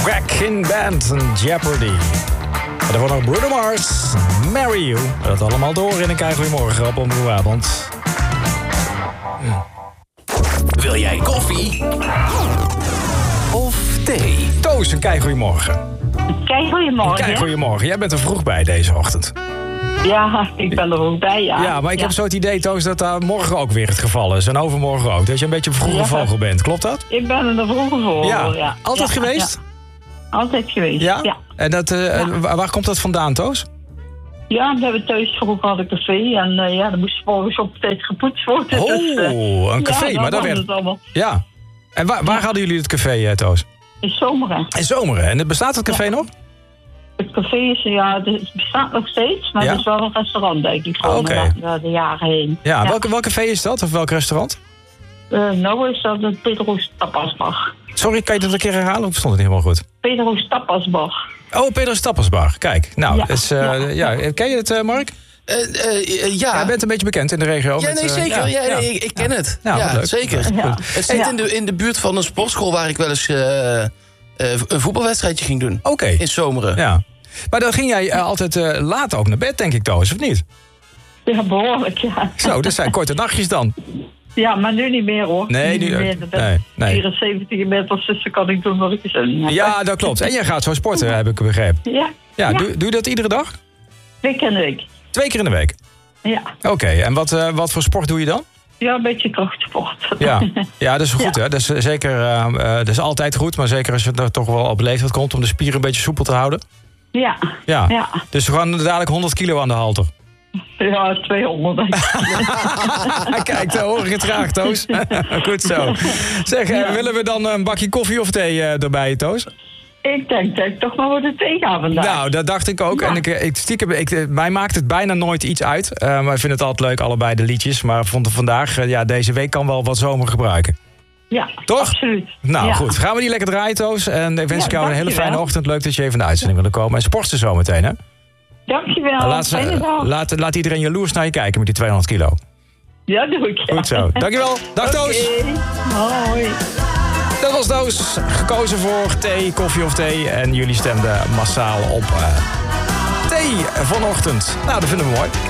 Wrecking Band en Jeopardy. En daarvoor nog Bruno Mars, Marry You. Dat allemaal door in een Keigoeiemorgen op Omroepbrabant. Wil jij koffie? Of thee? Toos, een Keigoeiemorgen. Goedemorgen. Goedemorgen. Jij bent er vroeg bij deze ochtend. Ja, ik ben er ook bij, ja. Ja, maar ik heb zo het idee, Toos, dat daar morgen ook weer het geval is. En overmorgen ook. Dat je een beetje een vroege vogel bent. Klopt dat? Ik ben er vroeger voor. Ja. Altijd geweest? Ja. Altijd geweest, ja. En dat, waar komt dat vandaan, Toos? Ja, we hebben thuis vroeger had een café. En dan moest morgens op tijd gepoetst worden. Oh, dus, een café. Ja, maar dat werd het allemaal. Ja. En waar hadden jullie het café, Toos? In Zomeren. In Zomeren. En bestaat het café nog? Het café is, het bestaat nog steeds, maar het is wel een restaurant, denk ik, de jaren heen. Ja, welk café is dat? Of welk restaurant? Nou is dat het Pedro's Tapasbar. Sorry, kan je dat een keer herhalen? Of stond het niet helemaal goed? Pedro's Tapasbar. Oh, Pedro's Tapasbar. Kijk, nou, ken je het, Mark? Ja. Jij bent een beetje bekend in de regio. Ja, nee, zeker. Ik ken het. Ja, leuk. Zeker. Ja. Het zit in de buurt van een sportschool waar ik wel eens een voetbalwedstrijdje ging doen. Oké. In Zomeren. Ja. Maar dan ging jij altijd laat ook naar bed, denk ik, Toos, of niet? Ja, behoorlijk, ja. Zo, dat zijn korte nachtjes dan. Ja, maar nu niet meer, hoor. Nee, nu niet meer. nee. 74 inmiddels, dus dan kan ik doen wat ik zin heb. Ja, dat klopt. En jij gaat zo sporten, heb ik begrepen. Ja. Doe je dat iedere dag? 2 keer in de week. 2 keer in de week? Ja. Oké, en wat voor sport doe je dan? Ja, een beetje krachtsport. Ja, dat is goed, hè? Dat is zeker, dat is altijd goed, maar zeker als je er toch wel op leeftijd komt om de spieren een beetje soepel te houden. Ja. Dus we gaan dadelijk 100 kilo aan de halter. Ja, 200. Kijk, daar hoor ik het graag, Toos. Goed zo. Zeg, willen we dan een bakje koffie of thee erbij, Toos? Ik denk dat ik toch maar voor de thee ga vandaag. Nou, dat dacht ik ook. Ja. En mij maakt het bijna nooit iets uit. Maar ik vind het altijd leuk, allebei de liedjes. Maar vond vandaag, deze week kan wel wat zomer gebruiken. Ja, toch? Absoluut. Nou goed, gaan we die lekker draaien, Toos. En ik wens jou een hele fijne ochtend. Leuk dat je even in de uitzending wilde komen. En sporten zo meteen, hè? Dankjewel. Laat iedereen jaloers naar je kijken met die 200 kilo. Ja, doe ik. Goed zo. Dankjewel. Dag, Toos. Hoi. Dat was Toos. Gekozen voor thee, koffie of thee. En jullie stemden massaal op thee vanochtend. Nou, dat vinden we mooi.